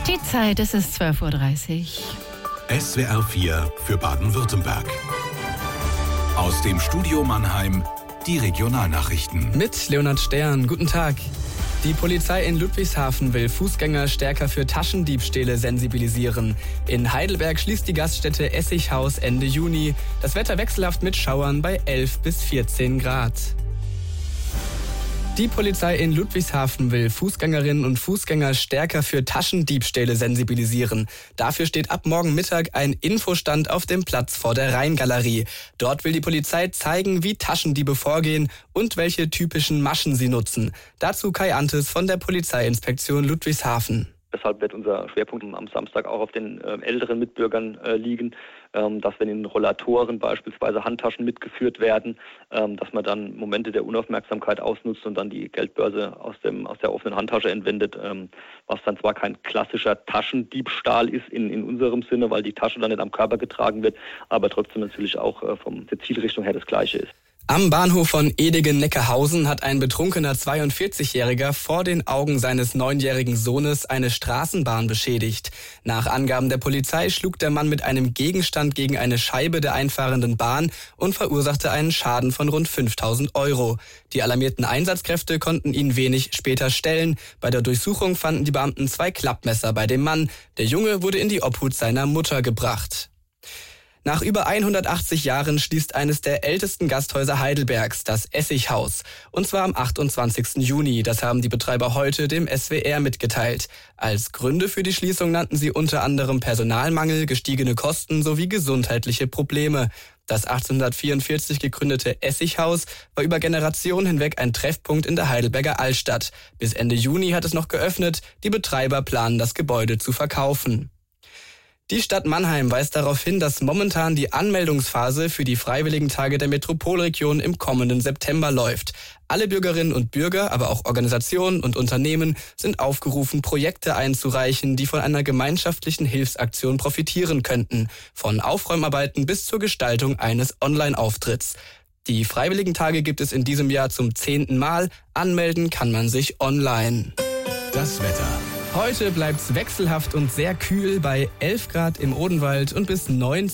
Die Zeit, es ist 12:30 Uhr. SWR 4 für Baden-Württemberg. Aus dem Studio Mannheim die Regionalnachrichten. Mit Leonhard Stern, guten Tag. Die Polizei in Ludwigshafen will Fußgänger stärker für Taschendiebstähle sensibilisieren. In Heidelberg schließt die Gaststätte Essighaus Ende Juni. Das Wetter wechselhaft mit Schauern bei 11 bis 14 Grad. Die Polizei in Ludwigshafen will Fußgängerinnen und Fußgänger stärker für Taschendiebstähle sensibilisieren. Dafür steht ab morgen Mittag ein Infostand auf dem Platz vor der Rheingalerie. Dort will die Polizei zeigen, wie Taschendiebe vorgehen und welche typischen Maschen sie nutzen. Dazu Kai Antes von der Polizeiinspektion Ludwigshafen. Deshalb wird unser Schwerpunkt am Samstag auch auf den älteren Mitbürgern liegen, dass wenn in Rollatoren beispielsweise Handtaschen mitgeführt werden, dass man dann Momente der Unaufmerksamkeit ausnutzt und dann die Geldbörse aus der offenen Handtasche entwendet, was dann zwar kein klassischer Taschendiebstahl ist in unserem Sinne, weil die Tasche dann nicht am Körper getragen wird, aber trotzdem natürlich auch von der Zielrichtung her das Gleiche ist. Am Bahnhof von Edegen-Neckarhausen hat ein betrunkener 42-Jähriger vor den Augen seines 9-jährigen Sohnes eine Straßenbahn beschädigt. Nach Angaben der Polizei schlug der Mann mit einem Gegenstand gegen eine Scheibe der einfahrenden Bahn und verursachte einen Schaden von rund 5.000 €. Die alarmierten Einsatzkräfte konnten ihn wenig später stellen. Bei der Durchsuchung fanden die Beamten 2 Klappmesser bei dem Mann. Der Junge wurde in die Obhut seiner Mutter gebracht. Nach über 180 Jahren schließt eines der ältesten Gasthäuser Heidelbergs, das Essighaus. Und zwar am 28. Juni. Das haben die Betreiber heute dem SWR mitgeteilt. Als Gründe für die Schließung nannten sie unter anderem Personalmangel, gestiegene Kosten sowie gesundheitliche Probleme. Das 1844 gegründete Essighaus war über Generationen hinweg ein Treffpunkt in der Heidelberger Altstadt. Bis Ende Juni hat es noch geöffnet. Die Betreiber planen, das Gebäude zu verkaufen. Die Stadt Mannheim weist darauf hin, dass momentan die Anmeldungsphase für die Freiwilligen Tage der Metropolregion im kommenden September läuft. Alle Bürgerinnen und Bürger, aber auch Organisationen und Unternehmen sind aufgerufen, Projekte einzureichen, die von einer gemeinschaftlichen Hilfsaktion profitieren könnten. Von Aufräumarbeiten bis zur Gestaltung eines Online-Auftritts. Die Freiwilligen Tage gibt es in diesem Jahr zum 10. Mal. Anmelden kann man sich online. Das Wetter. Heute bleibt's wechselhaft und sehr kühl bei 11 Grad im Odenwald und bis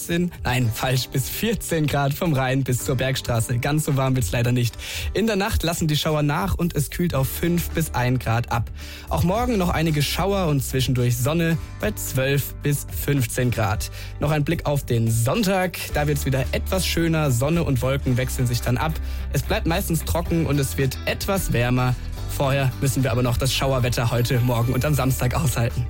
14 Grad vom Rhein bis zur Bergstraße. Ganz so warm wird's leider nicht. In der Nacht lassen die Schauer nach und es kühlt auf 5 bis 1 Grad ab. Auch morgen noch einige Schauer und zwischendurch Sonne bei 12 bis 15 Grad. Noch ein Blick auf den Sonntag. Da wird's wieder etwas schöner. Sonne und Wolken wechseln sich dann ab. Es bleibt meistens trocken und es wird etwas wärmer. Vorher müssen wir aber noch das Schauerwetter heute, morgen und am Samstag aushalten.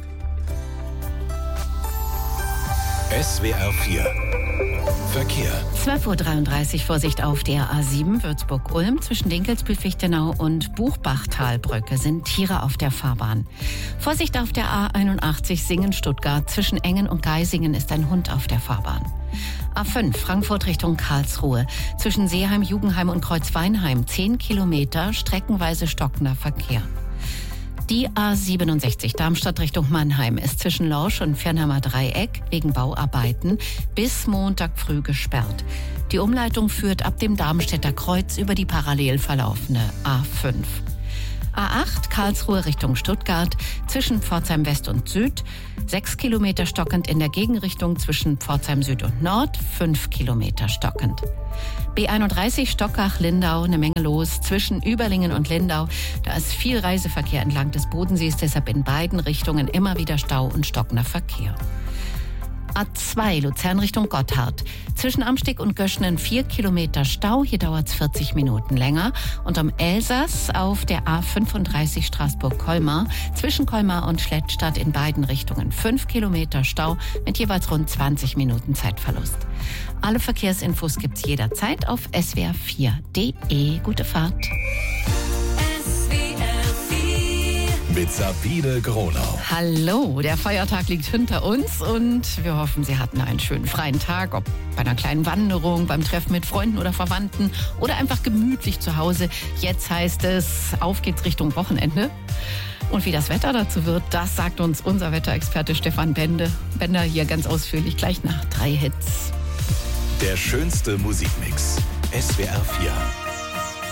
SWR 4 Verkehr. 12:33 Uhr, Vorsicht auf der A7 Würzburg-Ulm. Zwischen Dinkelsbühl-Fichtenau und Buchbachtalbrücke sind Tiere auf der Fahrbahn. Vorsicht auf der A81 Singen-Stuttgart. Zwischen Engen und Geisingen ist ein Hund auf der Fahrbahn. A5 Frankfurt Richtung Karlsruhe. Zwischen Seeheim, Jugendheim und Kreuzweinheim 10 Kilometer, streckenweise stockender Verkehr. Die A67 Darmstadt Richtung Mannheim ist zwischen Lorsch und Viernheimer Dreieck wegen Bauarbeiten bis Montag früh gesperrt. Die Umleitung führt ab dem Darmstädter Kreuz über die parallel verlaufende A5. A8 Karlsruhe Richtung Stuttgart zwischen Pforzheim West und Süd 6 Kilometer stockend, in der Gegenrichtung zwischen Pforzheim Süd und Nord 5 Kilometer stockend. B31 Stockach-Lindau, eine Menge los zwischen Überlingen und Lindau. Da ist viel Reiseverkehr entlang des Bodensees, deshalb in beiden Richtungen immer wieder Stau und stockender Verkehr. A2 Luzern Richtung Gotthard. Zwischen Amsteg und Göschenen 4 Kilometer Stau. Hier dauert es 40 Minuten länger. Und am Elsass auf der A35 Straßburg-Colmar. Zwischen Colmar und Schlettstadt in beiden Richtungen 5 Kilometer Stau mit jeweils rund 20 Minuten Zeitverlust. Alle Verkehrsinfos gibt's jederzeit auf swr4.de. Gute Fahrt. Mit Sabine Gronau. Hallo, der Feiertag liegt hinter uns und wir hoffen, Sie hatten einen schönen freien Tag, ob bei einer kleinen Wanderung, beim Treffen mit Freunden oder Verwandten oder einfach gemütlich zu Hause. Jetzt heißt es, auf geht's Richtung Wochenende. Und wie das Wetter dazu wird, das sagt uns unser Wetterexperte Stefan Bender hier ganz ausführlich gleich nach 3 Hits. Der schönste Musikmix. SWR 4.